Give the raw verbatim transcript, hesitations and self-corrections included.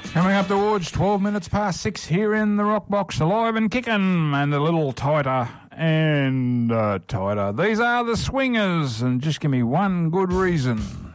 Coming up towards twelve minutes past six here in the Rock Box, alive and kicking, and a little tighter and uh, tighter. These are the Swingers, and just give me one good reason.